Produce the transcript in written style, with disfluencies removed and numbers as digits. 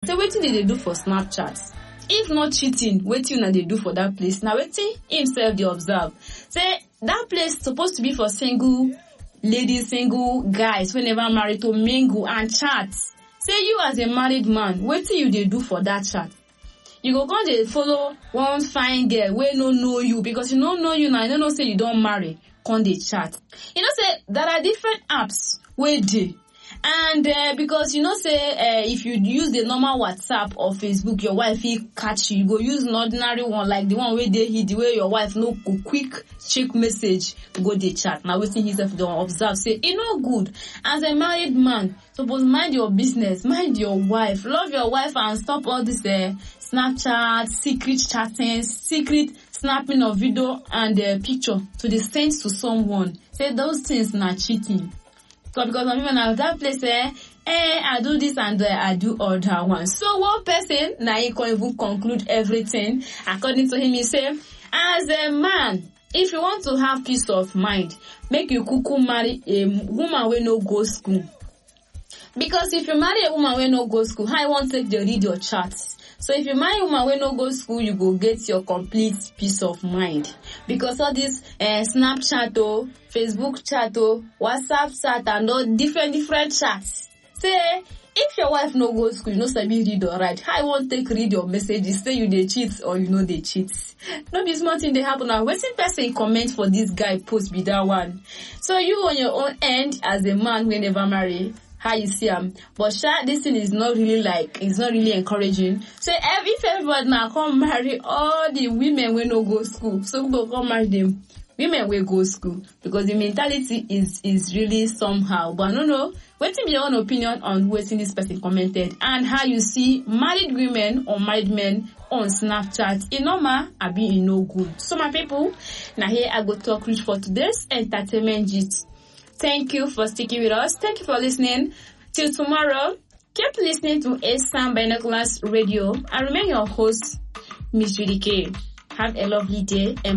Say wetin they do for Snapchat? If not cheating, wetin una dey do for that place? Now wetin himself dey observe. Say that place supposed to be for single ladies, single guys wey never married to mingle and chat. Say you as a married man, wetin you dey do for that chat? You go come dey follow one fine girl wey no know you because you no know you now, you no know say you don marry, come dey chat. You know say there are different apps wey dey. And because you know say if you use the normal WhatsApp or Facebook, your wife will catch you. You go use an ordinary one like the one where they hit the way your wife no go quick check message go dey chat. Now wetin himself don observe say e no good. As a married man, suppose mind your business, mind your wife, love your wife and stop all this Snapchat, secret chatting, secret snapping of video and picture to the send to someone. Say those things na cheating. Because some people now that place I do this and I do other one. So one person now he can even conclude everything. According to him, he say, as a man, if you want to have peace of mind, make you kuku marry a woman wey no go school. Because if you marry a woman wey no go school, how you want to take the read your charts? So if you marry a woman wey no go school, you go get your complete peace of mind. Because all this Snapchat, Facebook chat, WhatsApp chat, and all different chats. Say, if your wife no go school, you no sabi read or write, how you want take read your messages? Say you dey cheat or you know they cheat. No be small thing they happen now. Wetin person comment for this guy post be that one. So you on your own end as a man who never marry, how you see him? But this thing is not really it's not really encouraging. So if everybody now come marry all the women wey no go school, so we go come marry them women wey go school, because the mentality is really somehow. But I don't know, wetin be your own opinion on wetin this person commented and how you see married women or married men on Snapchat? E normal abi e no good? So my people, now here I go talk reach for today's entertainment gist. Thank you for sticking with us. Thank you for listening. Till tomorrow, keep listening to ASAM Binoculars Radio. I remain your host, Miss Judy K. Have a lovely day and